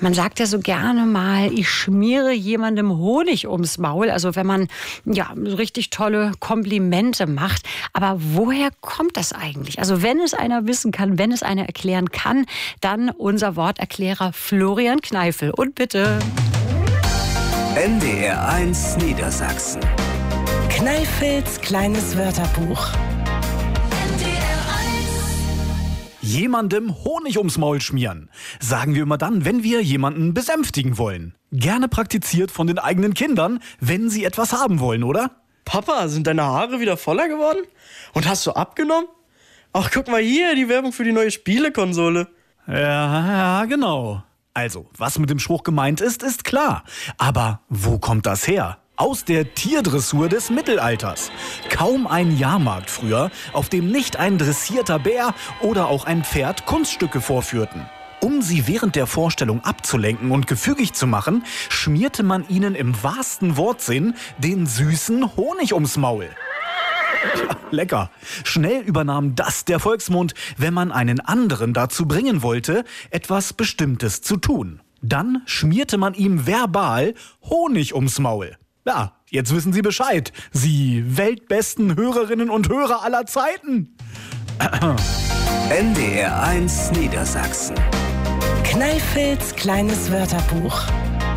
Man sagt ja so gerne mal, ich schmiere jemandem Honig ums Maul. Also wenn man richtig tolle Komplimente macht. Aber woher kommt das eigentlich? Also wenn es einer wissen kann, wenn es einer erklären kann, dann unser Worterklärer Florian Kneifel. Und bitte. NDR1 Niedersachsen. Kneifels kleines Wörterbuch. Jemandem Honig ums Maul schmieren. Sagen wir immer dann, wenn wir jemanden besänftigen wollen. Gerne praktiziert von den eigenen Kindern, wenn sie etwas haben wollen, oder? Papa, sind deine Haare wieder voller geworden? Und hast du abgenommen? Ach, guck mal hier, die Werbung für die neue Spielekonsole. Ja, genau. Also, was mit dem Spruch gemeint ist, ist klar. Aber wo kommt das her? Aus der Tierdressur des Mittelalters. Kaum ein Jahrmarkt früher, auf dem nicht ein dressierter Bär oder auch ein Pferd Kunststücke vorführten. Um sie während der Vorstellung abzulenken und gefügig zu machen, schmierte man ihnen im wahrsten Wortsinn den süßen Honig ums Maul. Ja, lecker. Schnell übernahm das der Volksmund, wenn man einen anderen dazu bringen wollte, etwas Bestimmtes zu tun. Dann schmierte man ihm verbal Honig ums Maul. Ja, jetzt wissen Sie Bescheid. Sie weltbesten Hörerinnen und Hörer aller Zeiten. NDR1 Niedersachsen. Kneifels kleines Wörterbuch.